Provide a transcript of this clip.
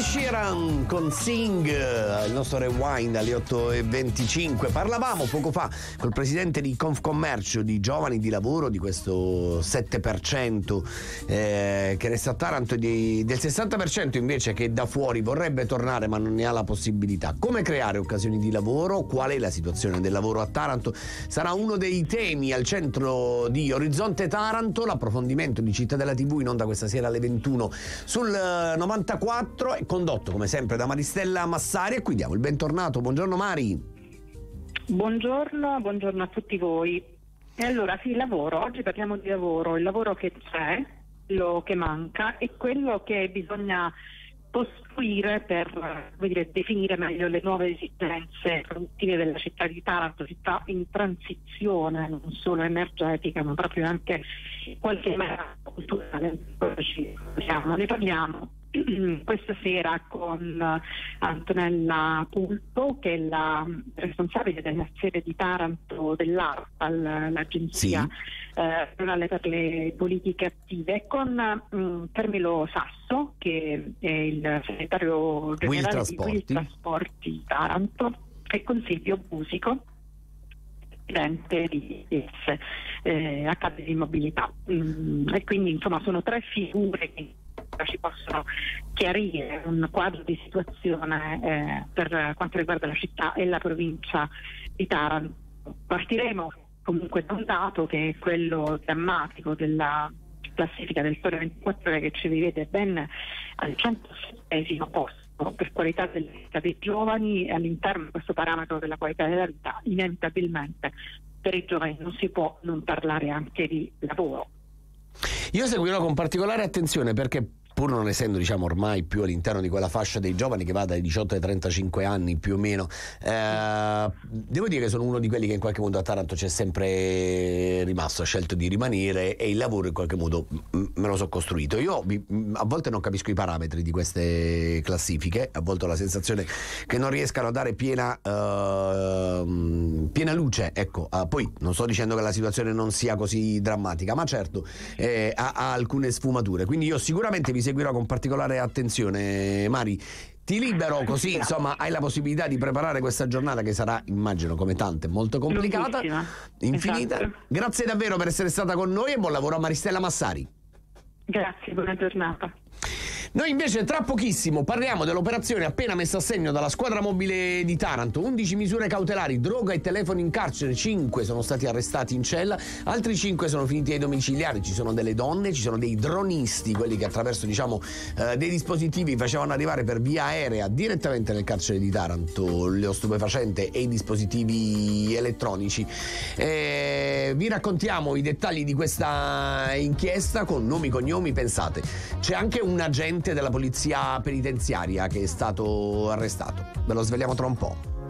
Sheeran con Sing, il nostro rewind alle 8:25. Parlavamo poco fa col presidente di Confcommercio di giovani di lavoro, di questo 7% che resta a Taranto, del 60% invece che da fuori vorrebbe tornare ma non ne ha la possibilità. Come creare occasioni di lavoro? Qual è la situazione del lavoro a Taranto? Sarà uno dei temi al centro di Orizzonte Taranto, l'approfondimento di Cittadella TV in onda questa sera alle 21 sul 94, è condotto come sempre da Maristella Massari e qui diamo il bentornato. Buongiorno Mari. Buongiorno a tutti voi. E allora sì, lavoro, oggi parliamo di lavoro, il lavoro che c'è, quello che manca e quello che bisogna costruire per definire meglio le nuove esigenze produttive della città di Taranto, città in transizione non solo energetica ma proprio anche qualche maniera culturale. Ne parliamo questa sera con Antonella Pulpo, che è la responsabile della sede di Taranto dell'ARPAL, l'agenzia regionale per le politiche attive, e con Carmelo Sasso, che è il segretario generale di Will Trasporti Taranto, e con Silvio Busico, presidente di Accade di Mobilità. E quindi insomma sono tre figure che ci possono chiarire un quadro di situazione per quanto riguarda la città e la provincia di Taranto. Partiremo comunque da un dato che è quello drammatico della classifica del Sole 24 Ore, che ci rivede ben al 107° posto per qualità della vita dei giovani, e all'interno di questo parametro della qualità della vita inevitabilmente per i giovani non si può non parlare anche di lavoro. Io seguirò con particolare attenzione perché, pur non essendo ormai più all'interno di quella fascia dei giovani che va dai 18 ai 35 anni più o meno, devo dire che sono uno di quelli che in qualche modo a Taranto c'è sempre rimasto, ha scelto di rimanere e il lavoro in qualche modo me lo so costruito. Io a volte non capisco i parametri di queste classifiche, a volte ho la sensazione che non riescano a dare piena luce, ecco. Poi non sto dicendo che la situazione non sia così drammatica, ma certo ha alcune sfumature, quindi io sicuramente vi seguirò con particolare attenzione. Mari, ti libero così insomma hai la possibilità di preparare questa giornata che sarà, immagino come tante, molto complicata, infinita. Esatto. Grazie davvero per essere stata con noi e buon lavoro a Maristella Massari. Grazie, buona giornata. Noi invece tra pochissimo parliamo dell'operazione appena messa a segno dalla squadra mobile di Taranto. 11 misure cautelari, droga e telefoni in carcere, 5 sono stati arrestati in cella, altri 5 sono finiti ai domiciliari. Ci sono delle donne, ci sono dei dronisti, quelli che attraverso dei dispositivi facevano arrivare per via aerea direttamente nel carcere di Taranto lo stupefacente e i dispositivi elettronici. Vi raccontiamo i dettagli di questa inchiesta con nomi, cognomi. Pensate, c'è anche un agente della polizia penitenziaria che è stato arrestato. Ve lo svegliamo tra un po'.